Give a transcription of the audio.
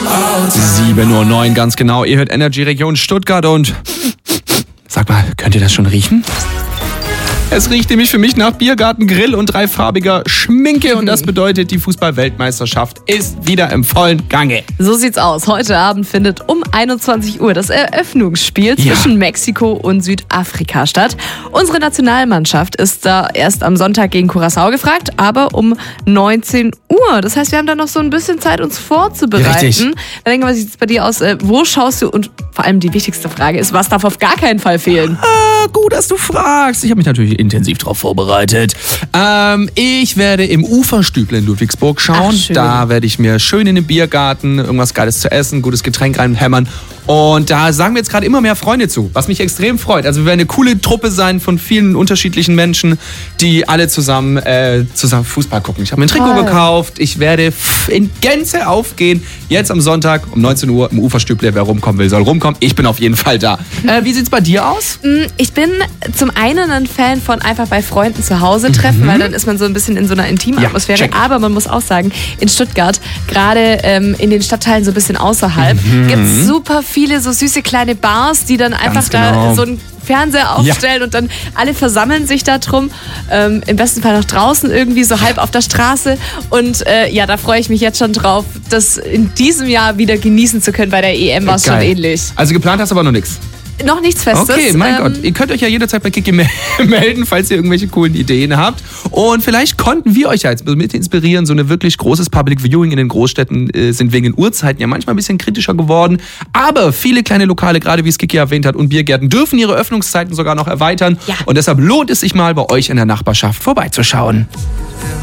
7:09 Uhr, ganz genau. Ihr hört Energy Region Stuttgart und sag mal, könnt ihr das schon riechen? Es riecht nämlich für mich nach Biergarten, Grill und dreifarbiger Schminke und das bedeutet, die Fußball-Weltmeisterschaft ist wieder im vollen Gange. So sieht's aus. Heute Abend findet um 21 Uhr das Eröffnungsspiel zwischen Mexiko und Südafrika statt. Unsere Nationalmannschaft ist da erst am Sonntag gegen Curaçao gefragt, aber um 19 Uhr. Das heißt, wir haben da noch so ein bisschen Zeit, uns vorzubereiten. Richtig. Dann denke ich, was sieht es bei dir aus? Wo schaust du? Und vor allem die wichtigste Frage ist, was darf auf gar keinen Fall fehlen? Gut, dass du fragst. Ich habe mich natürlich intensiv darauf vorbereitet. Ich werde im Uferstübel in Ludwigsburg schauen. Ach, da werde ich mir schön in den Biergarten irgendwas Geiles zu essen, gutes Getränk reinhämmern. Und da sagen mir jetzt gerade immer mehr Freunde zu, was mich extrem freut. Also wir werden eine coole Truppe sein von vielen unterschiedlichen Menschen, die alle zusammen Fußball gucken. Ich habe mir ein Trikot gekauft. Ich werde in Gänze aufgehen. Jetzt am Sonntag um 19 Uhr im Uferstüble. Wer rumkommen will, soll rumkommen. Ich bin auf jeden Fall da. Wie sieht's bei dir aus? Ich bin zum einen ein Fan von einfach bei Freunden zu Hause treffen, weil dann ist man so ein bisschen in so einer intimen Atmosphäre. Check. Aber man muss auch sagen, in Stuttgart, gerade in den Stadtteilen so ein bisschen außerhalb, gibt es super viele so süße kleine Bars, die dann einfach da so ein Fernseher aufstellen und dann alle versammeln sich da drum. Im besten Fall noch draußen irgendwie, so halb auf der Straße. Und da freue ich mich jetzt schon drauf, das in diesem Jahr wieder genießen zu können. Bei der EM war es schon ähnlich. Also geplant hast du aber noch nichts? Noch nichts Festes. Okay, mein Gott. Ihr könnt euch ja jederzeit bei Kiki melden, falls ihr irgendwelche coolen Ideen habt. Und vielleicht konnten wir euch ja jetzt mit inspirieren. So ein wirklich großes Public Viewing in den Großstädten sind wegen den Uhrzeiten ja manchmal ein bisschen kritischer geworden. Aber viele kleine Lokale, gerade wie es Kiki erwähnt hat, und Biergärten dürfen ihre Öffnungszeiten sogar noch erweitern. Ja. Und deshalb lohnt es sich mal, bei euch in der Nachbarschaft vorbeizuschauen.